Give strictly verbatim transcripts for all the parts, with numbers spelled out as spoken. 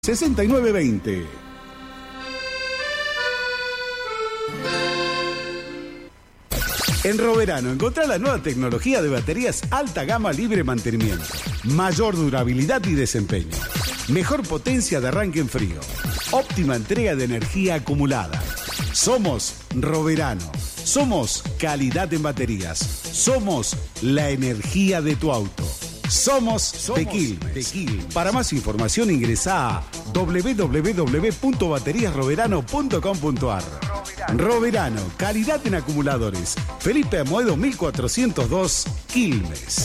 sesenta y nueve veinte. En Roverano encontrá la nueva tecnología de baterías alta gama libre mantenimiento, mayor durabilidad y desempeño, mejor potencia de arranque en frío, óptima entrega de energía acumulada. Somos Roverano, somos calidad en baterías, somos la energía de tu auto. Somos, Somos de Quilmes. Quilmes. Para más información ingresa a doble u doble u doble u punto baterías roverano punto com punto a r. Roverano. Roverano, calidad en acumuladores. Felipe Amoedo mil cuatrocientos dos, Quilmes.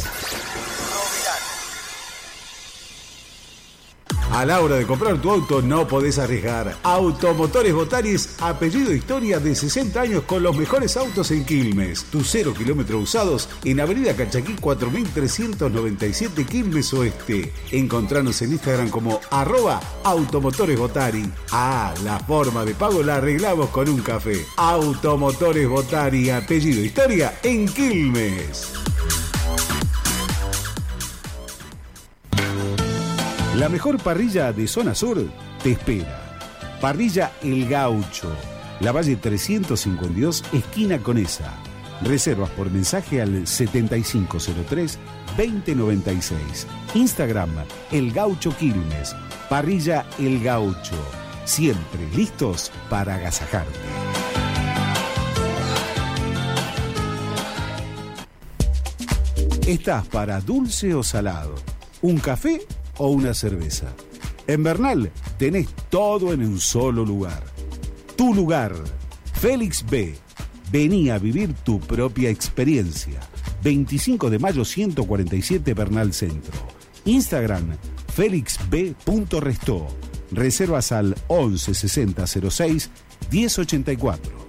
A la hora de comprar tu auto no podés arriesgar. Automotores Botaris, apellido Historia, de sesenta años con los mejores autos en Quilmes. Tus cero kilómetros usados en Avenida Cachaquí cuatro mil trescientos noventa y siete, Quilmes Oeste. Encontranos en Instagram como arroba Automotores Botari. Ah, la forma de pago la arreglamos con un café. Automotores Botari, apellido Historia, en Quilmes. La mejor parrilla de zona sur te espera. Parrilla El Gaucho, La Valle trescientos cincuenta y dos, esquina Conesa. Reservas por mensaje al setenta y cinco cero tres, veinte noventa y seis. Instagram, El Gaucho Quilmes. Parrilla El Gaucho. Siempre listos para agasajarte. ¿Estás para dulce o salado? ¿Un café o una cerveza? En Bernal tenés todo en un solo lugar. Tu lugar, Félix B. Vení a vivir tu propia experiencia. veinticinco de mayo ciento cuarenta y siete, Bernal Centro. Instagram, félix b punto restó. Reservas al once sesenta cero seis diez ochenta y cuatro.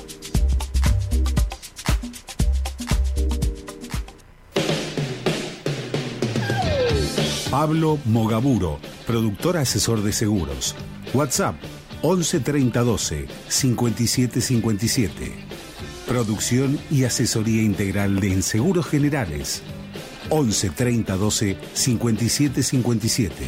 Pablo Mogaburo, productor asesor de seguros. WhatsApp once treinta doce cincuenta y siete cincuenta y siete. Producción y asesoría integral de seguros generales. once treinta doce cincuenta y siete cincuenta y siete.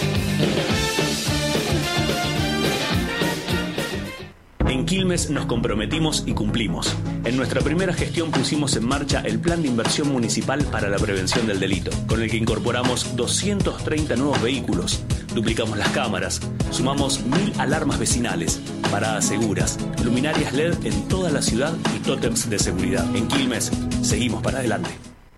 En Quilmes nos comprometimos y cumplimos. En nuestra primera gestión pusimos en marcha el Plan de Inversión Municipal para la Prevención del Delito, con el que incorporamos doscientos treinta nuevos vehículos, duplicamos las cámaras, sumamos mil alarmas vecinales, paradas seguras, luminarias L E D en toda la ciudad y tótems de seguridad. En Quilmes, seguimos para adelante.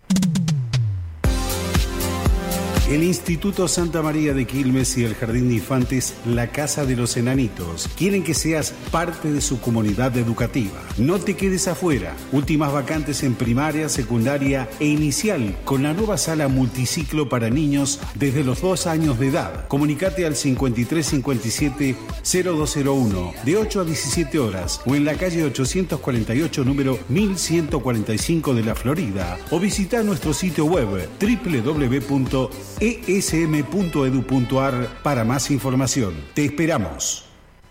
El Instituto Santa María de Quilmes y el Jardín de Infantes La Casa de los Enanitos quieren que seas parte de su comunidad educativa. No te quedes afuera. Últimas vacantes en primaria, secundaria e inicial con la nueva sala multiciclo para niños desde los dos años de edad. Comunicate al cincuenta y tres cincuenta y siete cero dos cero uno de ocho a diecisiete horas o en la calle ochocientos cuarenta y ocho número mil ciento cuarenta y cinco de la Florida o visita nuestro sitio web doble u doble u doble u punto e s m punto e d u punto a r para más información. Te esperamos.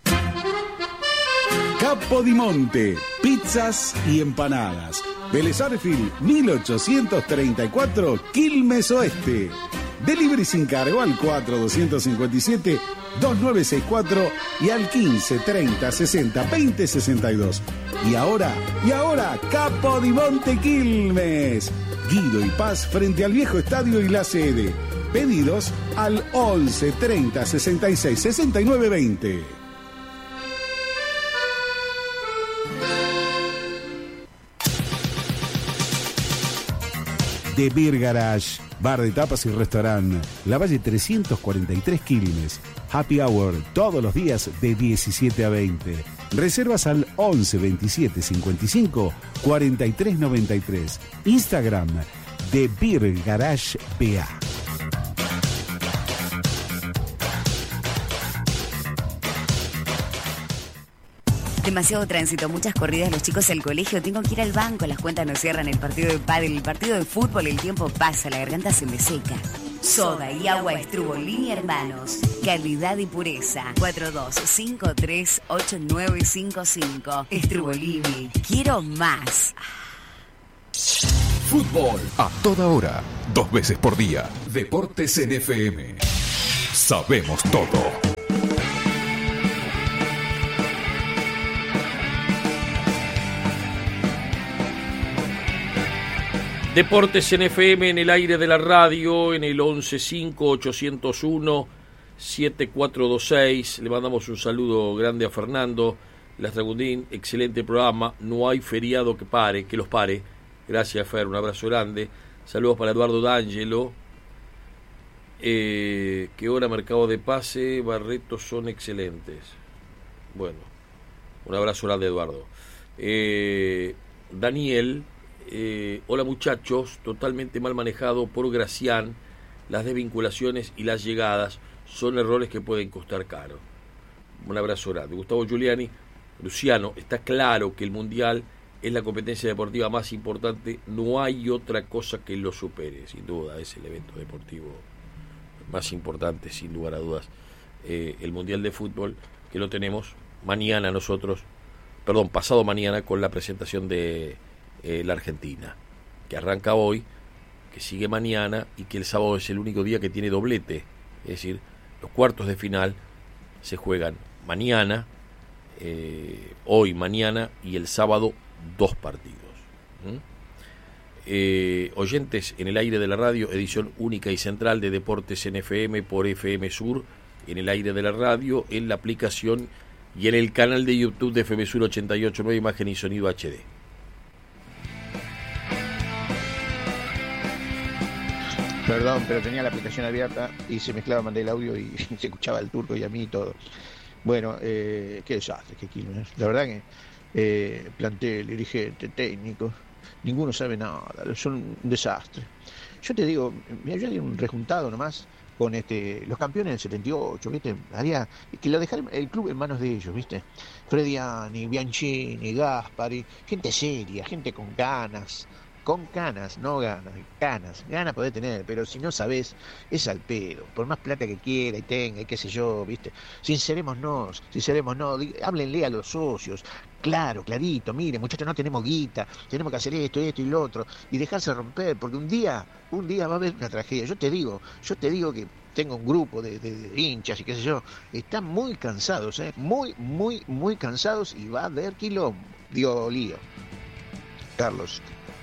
Capodimonte, pizzas y empanadas. Vélez Arfield, mil ochocientos treinta y cuatro, Quilmes Oeste. Delivery sin cargo al cuatro doscientos cincuenta y siete veintinueve sesenta y cuatro y al quince treinta sesenta veinte sesenta y dos. Y ahora, y ahora, Capodimonte Quilmes. Guido y Paz frente al viejo estadio y la sede. Pedidos al once treinta sesenta y seis sesenta y nueve veinte. The Beer Garage, bar de tapas y restaurante, La Valle trescientos cuarenta y tres, Quilmes. Happy Hour todos los días de diecisiete a veinte. Reservas al once veintisiete cincuenta y cinco cuarenta y tres noventa y tres. Instagram, The Beer Garage B A. Demasiado tránsito, muchas corridas, los chicos al colegio, tengo que ir al banco, las cuentas no cierran, el partido de pádel, el partido de fútbol, el tiempo pasa, la garganta se me seca. Soda y agua Estrubolini Hermanos, calidad y pureza. cuatro dos cinco tres ocho nueve cinco cinco. Estrubolini, quiero más. Fútbol a toda hora, dos veces por día. Deportes en F M. Sabemos todo. Deportes en F M, en el aire de la radio, en el once cinco ochocientos uno siete cuatro dos seis. Le mandamos un saludo grande a Fernando Lastragundín, excelente programa, no hay feriado que pare, que los pare. Gracias, Fer, un abrazo grande. Saludos para Eduardo D'Angelo. Eh, ¿Qué hora mercado de pase? Barretos son excelentes. Bueno, un abrazo grande, Eduardo. Eh, Daniel, eh, hola muchachos, totalmente mal manejado por Gracián. Las desvinculaciones y las llegadas son errores que pueden costar caro. Un abrazo grande. Gustavo Giuliani, Luciano, está claro que el Mundial es la competencia deportiva más importante, no hay otra cosa que lo supere, sin duda, es el evento deportivo más importante, sin lugar a dudas, eh, el Mundial de Fútbol, que lo tenemos mañana nosotros, perdón, pasado mañana, con la presentación de eh, la Argentina, que arranca hoy, que sigue mañana, y que el sábado es el único día que tiene doblete, es decir, los cuartos de final se juegan mañana, eh, hoy, mañana, y el sábado dos partidos. ¿Mm? Eh, oyentes en el aire de la radio, edición única y central de Deportes en F M por F M Sur, en el aire de la radio, en la aplicación y en el canal de YouTube de F M Sur ochenta y ocho punto nueve, imagen y sonido H D. Perdón, pero tenía la aplicación abierta y se mezclaba, mandé el audio y se escuchaba el turco y a mí y todo. Bueno, eh, qué desastre, qué Quilmes. La verdad que eh, plantel, dirigente, técnico, ninguno sabe nada, son un desastre. Yo te digo, mira, yo haría un rejuntado nomás con este los campeones del setenta y ocho, ¿viste? Haría que lo dejar el club en manos de ellos, ¿viste? Frediani, Bianchini, Gaspari, gente seria, gente con ganas. Con canas, no ganas, ganas, ganas podés tener, pero si no sabés, es al pedo, por más plata que quiera y tenga, y qué sé yo, viste, sincerémonos, sincerémonos, háblenle a los socios, claro, clarito, miren, muchachos, no tenemos guita, tenemos que hacer esto, esto y lo otro, y dejarse romper, porque un día, un día va a haber una tragedia, yo te digo, yo te digo que tengo un grupo de, de, de hinchas y qué sé yo, están muy cansados, eh, muy, muy, muy cansados, y va a haber quilombo, digo, lío. Carlos.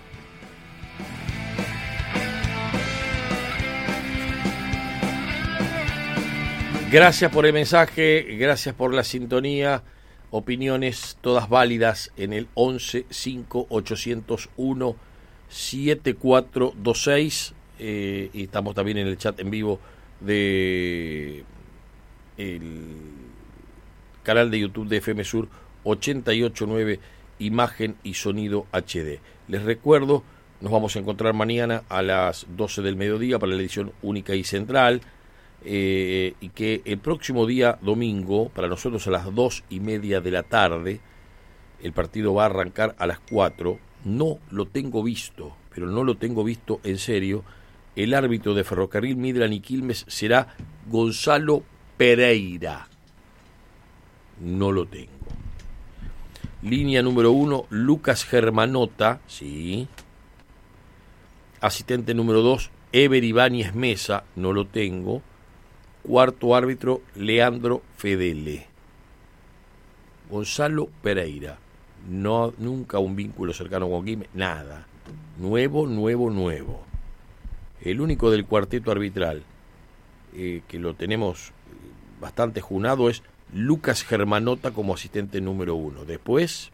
Gracias por el mensaje, gracias por la sintonía, opiniones todas válidas en el once cinco ochocientos uno siete cuatro dos seis, eh, y estamos también en el chat en vivo de el canal de YouTube de F M Sur ochenta y ocho punto nueve, imagen y sonido H D. Les recuerdo, nos vamos a encontrar mañana a las doce del mediodía para la edición única y central. Eh, y que el próximo día domingo, para nosotros a las dos y media de la tarde, el partido va a arrancar a las cuatro. No lo tengo visto, pero no lo tengo visto en serio. El árbitro de Ferrocarril Midland y Quilmes será Gonzalo Pereira. No lo tengo. Línea número uno, Lucas Germanota, sí. Asistente número dos, Ever Ibáñez Mesa, no lo tengo. Cuarto árbitro, Leandro Fedele. Gonzalo Pereira. No, nunca un vínculo cercano con Quilmes, nada. Nuevo, nuevo, nuevo. El único del cuarteto arbitral eh, que lo tenemos bastante junado es Lucas Germanota como asistente número uno. Después,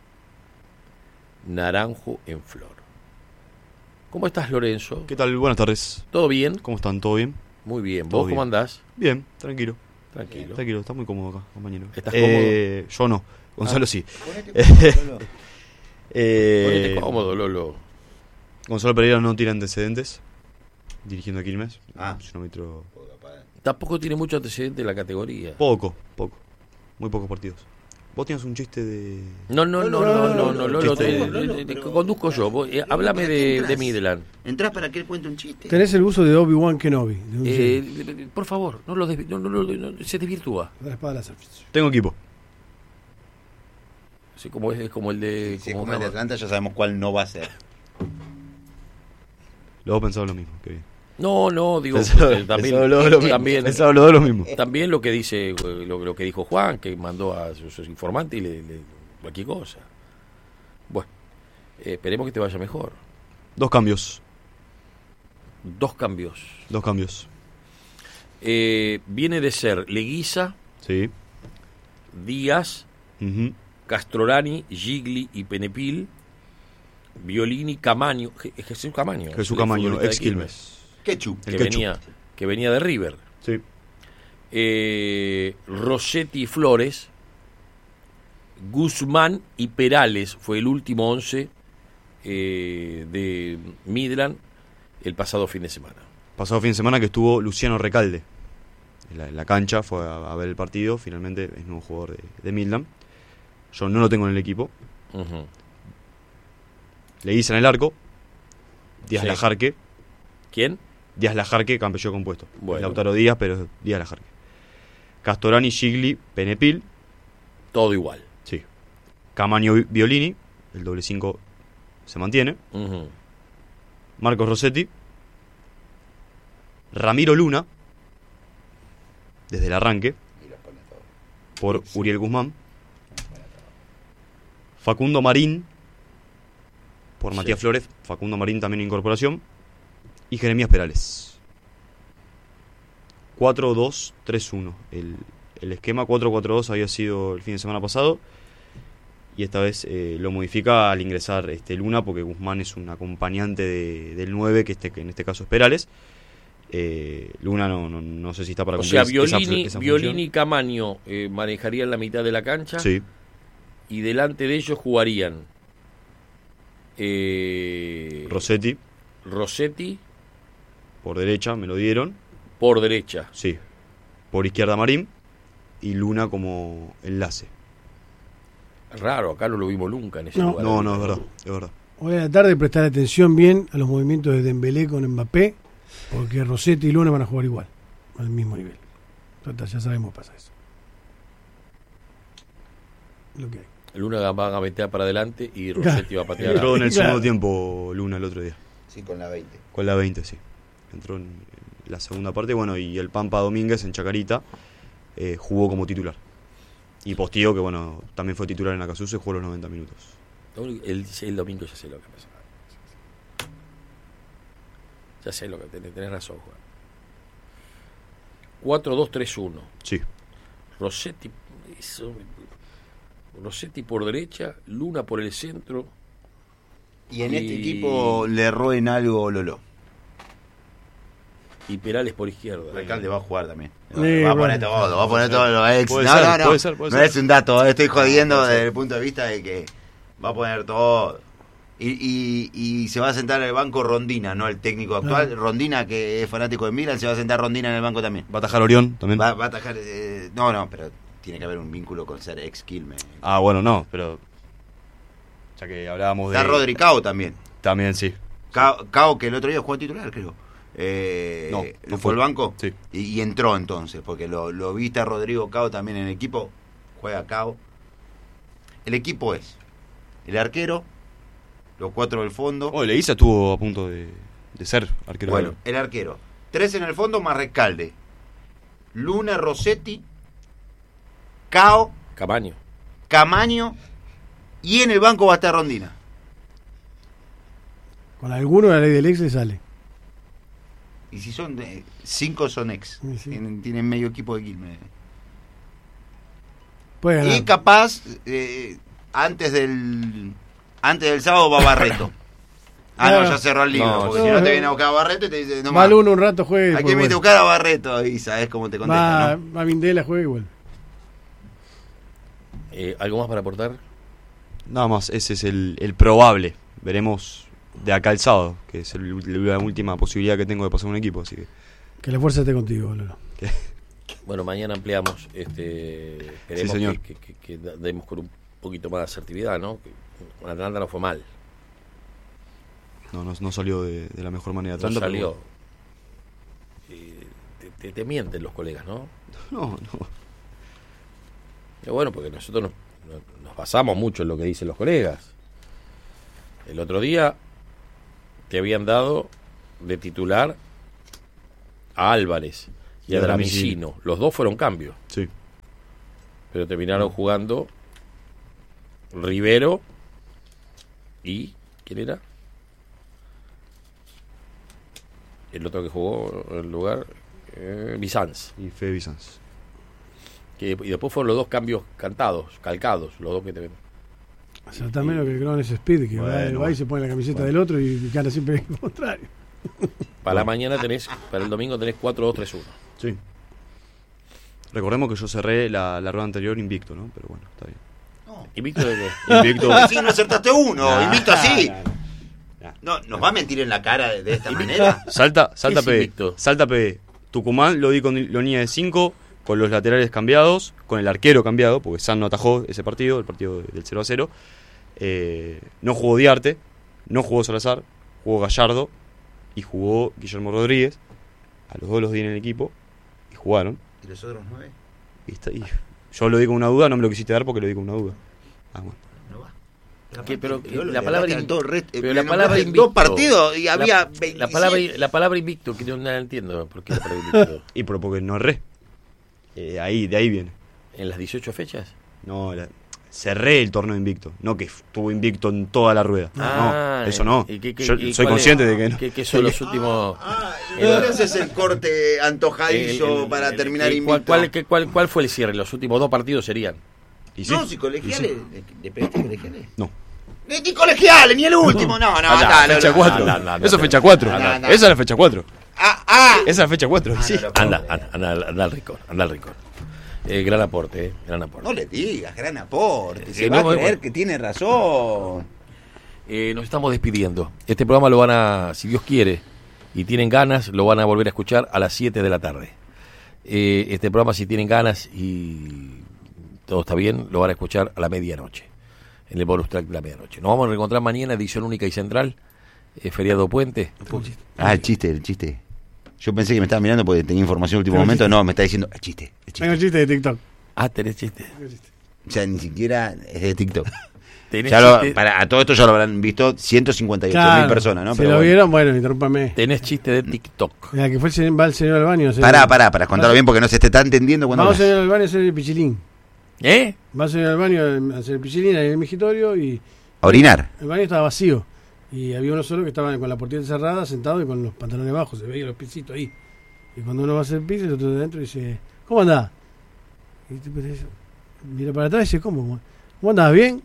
Naranjo en flor. ¿Cómo estás, Lorenzo? ¿Qué tal? Buenas tardes. ¿Todo bien? ¿Cómo están? ¿Todo bien? Muy bien. ¿Todo ¿Vos bien? cómo andás? Bien, tranquilo. Tranquilo. Tranquilo, está muy cómodo acá, compañero. ¿Estás eh, cómodo? Yo no, Gonzalo Ah. sí. Ponete cómodo, Lolo. eh, Ponete cómodo, Lolo. Gonzalo Pereira no tiene antecedentes dirigiendo a Quilmes. Ah. Es un árbitro... Tampoco tiene mucho antecedente en la categoría. Poco, poco. Muy pocos partidos. Vos tienes un chiste de... No, no, no, no, no, no, Lolo, Chiste. te, te- te- te conduzco yo. Vos, eh, háblame de, de Midland. ¿Entrás para que él cuente un chiste? Tenés el uso de Obi-Wan Kenobi. De un- Eh, por favor, no lo desvi- no, no, no, no, se desvirtúa. La espada láser. Tengo equipo. Sí, como es, es como el de. Si es como como el de Java. Atlanta, ya sabemos cuál no va a ser. Los dos pensaban lo mismo, qué bien. No, no, digo, Pensaba- eh, también, pensaba los dos lo mismo. también, Pensaba los dos lo mismo. también lo que dice, eh, lo, lo que dijo Juan, que mandó a sus, sus informantes y le, le- cualquier cosa. Bueno, eh, esperemos que te vaya mejor. Dos cambios. Dos cambios. Dos cambios. Eh, viene de ser Leguiza, Sí. Díaz, Ujú. Castrolani, Gigli y Penepil, Violini, Camaño, Je- Jesús Camaño, Jesús el Camaño, futbolista de ex Quilmes. Quechu. que El Quechu. venía, que venía de River. Sí. Eh, Rossetti y Flores, Guzmán y Perales fue el último once eh, de Midland el pasado fin de semana. Pasado fin de semana que estuvo Luciano Recalde en la, en la cancha, fue a, a ver el partido, finalmente es nuevo jugador de, de Midland. Yo no lo tengo en el equipo. Ujú. Le hice en el arco, Díaz Sí. Lajarque, ¿Quién? Díaz Lajarque, campeón compuesto. Bueno. Lautaro Díaz, pero es Díaz Lajarque. Castorani, Gigli, Penepil, Todo igual. sí. Camaño Vi- Violini, el doble cinco se mantiene. Ujú. Marcos Rossetti, Ramiro Luna, desde el arranque, por Uriel Guzmán, Facundo Marín, por Sí. Matías Flores, Facundo Marín también en incorporación, y Jeremías Perales. cuatro dos tres uno. El, el esquema cuatro cuatro dos había sido el fin de semana pasado, y esta vez eh, lo modifica al ingresar este Luna, porque Guzmán es un acompañante de- del nueve, que, este, que en este caso es Perales. Eh, Luna no, no, no sé si está para O cumplir sea, esa- Violini, esa Violini función. y Camaño eh, manejarían la mitad de la cancha Sí, y delante de ellos jugarían eh, Rossetti Rossetti por derecha, me lo dieron. por derecha. Sí, por izquierda Marín y Luna como enlace. Raro, acá no lo vimos nunca en ese No. lugar. No, no, es verdad, es verdad. Hoy a la tarde prestar atención bien a los movimientos de Dembélé con Mbappé, porque Rossetti y Luna van a jugar igual, al mismo nivel. Total, ya sabemos pasa eso. Lo que hay. Luna va a gavetear para adelante y Rossetti va a patear. Entró en el Claro. segundo tiempo Luna el otro día, Sí, con la veinte. con la veinte, sí. Entró en la segunda parte, bueno, y el Pampa Domínguez en Chacarita eh, jugó como titular. Y Postío, que bueno, también fue titular en Acasuso y jugó los noventa minutos. El, el domingo ya sé lo que pasa. Ya sé lo que tenés, tenés razón, Juan. cuatro dos tres uno. Sí, Rossetti, eso, Rossetti por derecha, Luna por el centro. Y en este Y- equipo le erró en algo Lolo. Y Perales por izquierda. El alcalde va a jugar también. Sí, va a poner bueno. todo, va a poner todo los ex. Puede no, ser, no, no. puede ser, puede no ser. es un dato, estoy jodiendo desde el punto de vista de que va a poner todo. Y, y, y se va a sentar en el banco Rondina, no el técnico actual. Claro. Rondina, que es fanático de Milan, se va a sentar Rondina en el banco también. va a atajar Orión también. Va, va a atajar. eh, no, no, pero tiene que haber un vínculo con ser ex Quilmes. Ah, bueno, no, pero ya que hablábamos de... Está Rodri Cao también. También, sí. Cao, Cao, que el otro día jugó titular, creo. Eh, No, ¿lo no fue al fue. banco? Sí. Y, y entró entonces, porque lo, lo viste a Rodrigo Cao también en el equipo. Juega Cao. El equipo es el arquero, los cuatro del fondo. Oh, Leguiza estuvo a punto de, de ser arquero. Bueno, el arquero. Tres en el fondo más Recalde. Luna, Rossetti, Cao, Camaño. Camaño y en el banco va a estar Rondina. Con alguno la ley del ex le sale. Y si son de, cinco son ex. Sí, sí. Tienen, tienen medio equipo de Quilmes. Puede ganar. Y capaz, eh, antes del antes del sábado va Barreto. Ah, no, Claro. ya cerró el libro. No, porque no, si no te no. viene a buscar a Barreto y te dice, no Va más. al uno un rato, juegue. y ¿A después quién me vuelve. buscar a Barreto? Y sabes cómo te contesta, Va, ¿no? va Vindela, juega igual. Eh, ¿Algo más para aportar? Nada más, ese es el, el probable. Veremos de acá al sábado, que es el- la última posibilidad que tengo de pasar un equipo, así que... Que la fuerza esté contigo, Lolo. Bueno, mañana ampliamos. Este, esperemos Sí, señor. Que, que- que- que demos con un poquito más de asertividad, ¿no? Que Atlanta no fue mal. No, no, no salió de, de la mejor manera. No Atlanta, pero salió. Eh, te, te- te mienten los colegas, ¿no? bueno. No, no. Y bueno, porque nosotros nos, nos- nos basamos mucho en lo que dicen los colegas. El otro día te habían dado de titular a Álvarez y Y a a Dramicino. Los dos fueron cambios, Sí. pero terminaron jugando Rivero y... ¿quién era? el otro que jugó en el lugar, eh, Bizanz. Y Fede Bizanz. Que, y después fueron los dos cambios cantados, calcados, los dos que te ven. O sea, también lo que creo en ese Speed, que Bueno, va, va y se pone la camiseta bueno. del otro y gana siempre el contrario. Para la mañana tenés, para el domingo tenés cuatro dos tres uno. Sí. Recordemos que yo cerré la, la rueda anterior invicto, ¿no? Pero bueno, está bien. ¿Invicto de qué? Invicto. Así no acertaste uno, Nah, invicto así. nah, nah. No, ¿nos va a mentir en la cara de, de esta manera? Salta, salta es P B. invicto? Salta P B. Tucumán lo di con Lonía de cinco, con los laterales cambiados, con el arquero cambiado, porque San no atajó ese partido, el partido del cero a cero. Eh, no jugó Diarte, no jugó Salazar, jugó Gallardo y jugó Guillermo Rodríguez. A los dos los di en el equipo y jugaron. ¿Y los otros nueve? Y está, y yo lo di con una duda, no me lo quisiste dar porque lo di con una duda. Ah, bueno. No va. ¿Qué? Pero Yo lo la le palabra daste in- a todo el resto, pero eh, la me palabra nombraste invicto. dos partidos y había la, veintisiete. la palabra la palabra invicto, que no, no entiendo por qué la palabra invicto. Y pero porque no erré. Eh, ahí, de ahí viene. ¿En las dieciocho fechas? No, la- cerré el torneo invicto, no que estuvo invicto en toda la rueda. Ah, no, eso no. ¿y qué- qué- Yo y soy cuál consciente es- de que no. ¿Qué, qué son los últimos? Ah, y El- ahora haces el corte antojadizo el- el- para el- terminar el- invicto. ¿cuál, cuál, qué- cuál, ¿Cuál fue el cierre? Los últimos dos partidos serían. Y sí, No, si colegiales. y sí. ¿Le, le pegaste colegiales? No. Ni, ni colegiales, ni el último. No, no, Anda, no, fecha no, no, cuatro. no, no, no, Eso no, es fecha no, cuatro. no, no, no. Esa es la fecha cuatro. Ah, ah. Esa es la fecha cuatro. Ah, Sí. no lo puedo Anda, creer. anda, anda, anda al rincón, anda al rincón. Eh, gran aporte, eh, gran aporte. No le digas, gran aporte. Se Eh, va no, a creer bueno. que tiene razón. Eh, nos estamos despidiendo. Este programa lo van a, si Dios quiere, y tienen ganas, lo van a volver a escuchar a las siete de la tarde. Eh, este programa, si tienen ganas y todo está bien, lo van a escuchar a la medianoche, en el bonus track de la medianoche. Nos vamos a reencontrar mañana, edición única y central, eh, feriado puente. Ah, el chiste, el chiste. Yo pensé que me estaba mirando porque tenía información en el último momento. No, me está diciendo el chiste, el Tengo chiste. chiste de TikTok. Ah, tenés chiste. O sea, ni siquiera es de TikTok. Tenés, Ya lo- chiste, para, a todo esto ya lo habrán visto ciento cincuenta y ocho mil Claro, personas, ¿no? Si Pero lo bueno. vieron, bueno, interrúmpame. tenés chiste de TikTok. La que fue el señor, va el señor al baño. a hacer- Pará, pará, para contarlo bien porque no se te está entendiendo cuando Vamos al hablas. señor al baño a hacer el pichilín. ¿Eh? Va al señor al baño a hacer el pichilín ahí en el migitorio y A orinar. el baño estaba vacío. Y había uno solo que estaba con la puerta cerrada, sentado y con los pantalones bajos. Se veía los pisitos ahí. Y cuando uno va a hacer pis, el otro de adentro dice: ¿Cómo andás? Y el tipo dice, mira para atrás y dice: ¿Cómo? ¿Cómo andás? ¿Bien?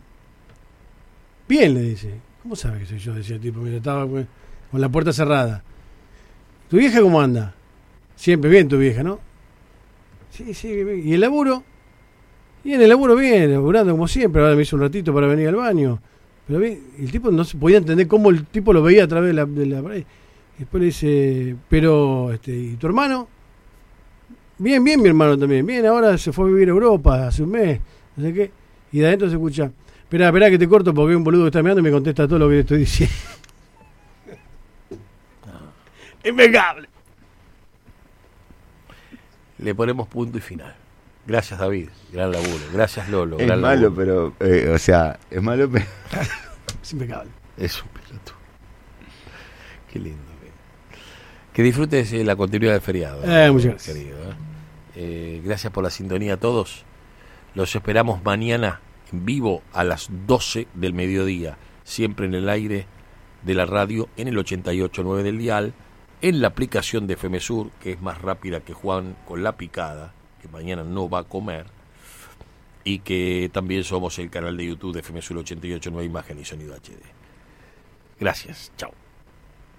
Bien, le dice. ¿Cómo sabe que soy yo? Decía el tipo, mira, estaba con con la puerta cerrada. ¿Tu vieja cómo anda? Siempre bien tu vieja, ¿no? Sí, sí, bien, bien. ¿Y el laburo? Y en el laburo bien, laburando como siempre. Ahora me hizo un ratito para venir al baño. Pero bien, y el tipo no se podía entender cómo el tipo lo veía a través de la, de la pared. Y después le dice, pero, este, ¿y tu hermano? Bien, bien, mi hermano también. Bien, ahora se fue a vivir a Europa hace un mes. No sé qué. Y de adentro se escucha, espera, espera que te corto porque hay un boludo que está mirando y me contesta todo lo que le estoy diciendo. Impecable. Le ponemos punto y final. Gracias, David. Gran laburo. Gracias, Lolo. Es gran malo, laburo. pero, eh, o sea, es malo, pero... Es impecable. Es un pelotudo. Qué lindo. eh. Que disfrutes eh, la continuidad del feriado. Eh, muchas gracias. Querido, eh. Eh, gracias por la sintonía a todos. Los esperamos mañana en vivo a las doce del mediodía. Siempre en el aire de la radio en el ochenta y ocho punto nueve del dial. En la aplicación de F M Sur, que es más rápida que Juan con la picada, que mañana no va a comer. Y que también somos el canal de YouTube de F M Sur ochenta y ocho punto nueve Imagen y Sonido H D. Gracias. Chao.